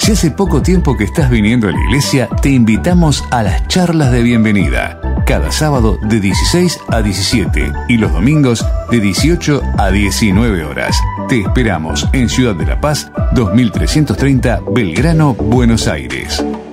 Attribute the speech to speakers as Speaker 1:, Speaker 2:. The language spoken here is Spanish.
Speaker 1: Si hace poco tiempo que estás viniendo a la iglesia, te invitamos a las charlas de bienvenida. Cada sábado de 16 a 17 y los domingos de 18 a 19 horas. Te esperamos en Ciudad de la Paz, 2330 Belgrano, Buenos Aires.